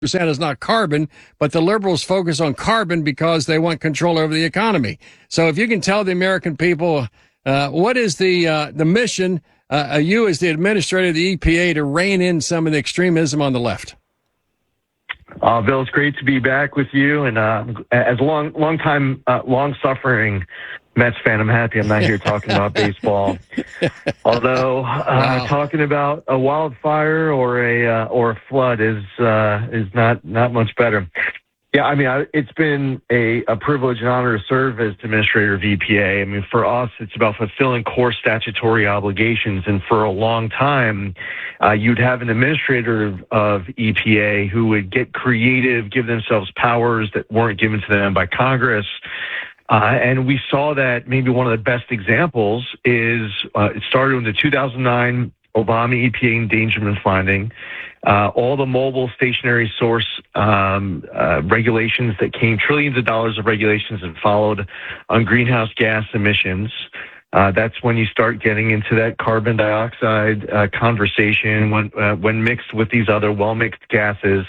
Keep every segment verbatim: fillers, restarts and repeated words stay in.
percent is not carbon, but the liberals focus on carbon because they want control over the economy. So if you can tell the American people, uh, what is the uh, the mission, uh, you as the administrator of the E P A, to rein in some of the extremism on the left? Uh, Bill, it's great to be back with you. And uh, as a long, long time, uh, long-suffering Mets fan, I'm happy I'm not here talking about baseball. Although uh, wow. talking about a wildfire or a uh, or a flood is uh, is not not much better. Yeah, I mean, I, it's been a, a privilege and honor to serve as administrator of E P A. I mean, for us, it's about fulfilling core statutory obligations. And for a long time, uh, you'd have an administrator of, of E P A who would get creative, give themselves powers that weren't given to them by Congress. Uh, and we saw that maybe one of the best examples is uh, it started in the two thousand nine Obama E P A endangerment finding. Uh, all the mobile stationary source um, uh, regulations that came, trillions of dollars of regulations that followed on greenhouse gas emissions. Uh, that's when you start getting into that carbon dioxide uh, conversation when uh, when mixed with these other well-mixed gases.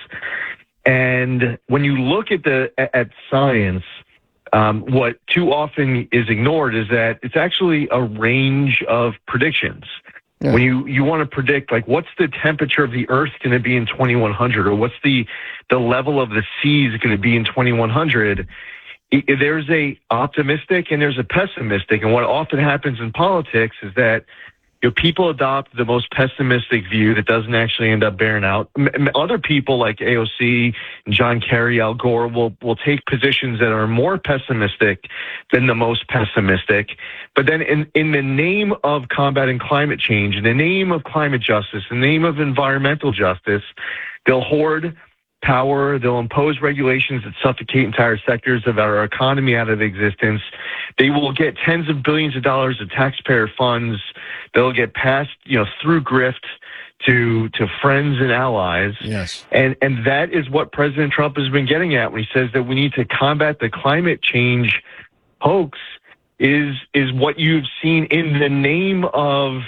And when you look at the at science, um, what too often is ignored is that it's actually a range of predictions. Yeah. When you, you want to predict, like, what's the temperature of the Earth going to be in twenty-one hundred, or what's the, the level of the seas going to be in twenty-one hundred, it, there's a optimistic and there's a pessimistic. And what often happens in politics is that, you know, people adopt the most pessimistic view that doesn't actually end up bearing out. Other people like A O C, John Kerry, Al Gore will, will take positions that are more pessimistic than the most pessimistic. But then in, in the name of combating climate change, in the name of climate justice, in the name of environmental justice, they'll hoard power, they'll impose regulations that suffocate entire sectors of our economy out of existence. They will get tens of billions of dollars of taxpayer funds. They'll get passed, you know, through grift to to friends and allies. Yes. And and that is what President Trump has been getting at when he says that we need to combat the climate change hoax is is what you've seen in the name of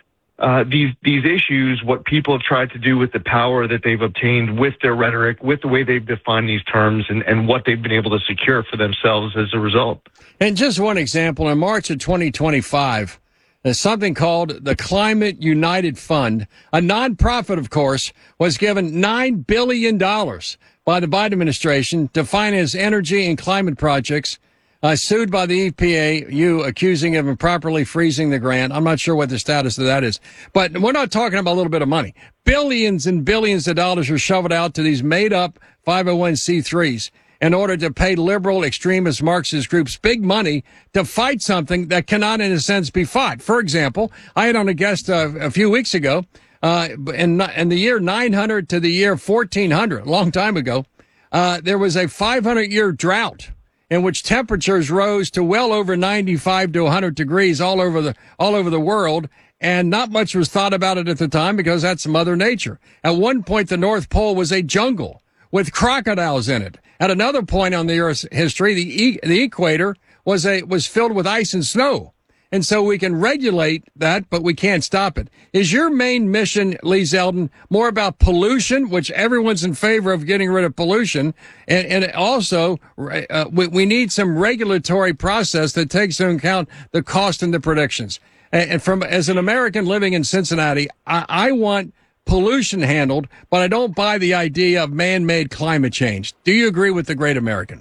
Uh, these these issues, what people have tried to do with the power that they've obtained, with their rhetoric, with the way they've defined these terms, and, and what they've been able to secure for themselves as a result. And just one example, in March of twenty twenty-five, there's something called the Climate United Fund, a nonprofit, of course, was given nine billion dollars by the Biden administration to finance energy and climate projects. Uh, sued by the E P A, you accusing of improperly freezing the grant. I'm not sure what the status of that is. But we're not talking about a little bit of money. Billions and billions of dollars are shoveled out to these made-up five oh one c threes in order to pay liberal, extremist, Marxist groups big money to fight something that cannot, in a sense, be fought. For example, I had on a guest uh, a few weeks ago, uh, in, in the year nine hundred to the year fourteen hundred, a long time ago, uh, there was a five hundred year drought in which temperatures rose to well over ninety-five to one hundred degrees all over the all over the world, and not much was thought about it at the time because that's Mother Nature. At one point, the North Pole was a jungle with crocodiles in it. At another point on the Earth's history, the e- the equator was a was filled with ice and snow. And so we can regulate that, but we can't stop it. Is your main mission, Lee Zeldin, more about pollution, which everyone's in favor of getting rid of pollution, and, and also uh, we, we need some regulatory process that takes into account the cost and the predictions. And, and from as an American living in Cincinnati, I, I want pollution handled, but I don't buy the idea of man-made climate change. Do you agree with the great American?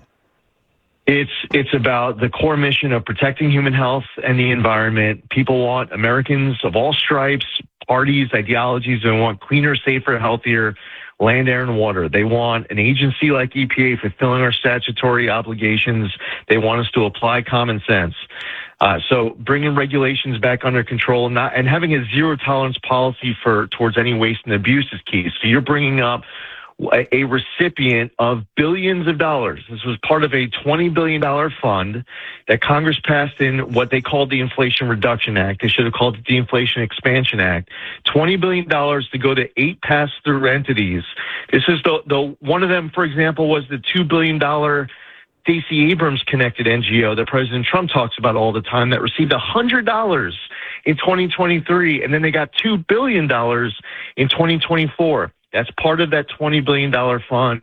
It's it's about the core mission of protecting human health and the environment. People want Americans of all stripes, parties, ideologies. They want cleaner, safer, healthier land, air, and water. They want an agency like E P A fulfilling our statutory obligations. They want us to apply common sense. Uh, so bringing regulations back under control and, not, and having a zero tolerance policy for towards any waste and abuse is key. So you're bringing up a recipient of billions of dollars. This was part of a twenty billion dollars fund that Congress passed in what they called the Inflation Reduction Act. They should have called it the Inflation Expansion Act. twenty billion dollars to go to eight pass-through entities. This is the, the one of them, for example, was the two billion dollars Stacey Abrams connected N G O that President Trump talks about all the time that received one hundred dollars in twenty twenty-three, and then they got two billion dollars in twenty twenty-four. That's part of that twenty billion dollars fund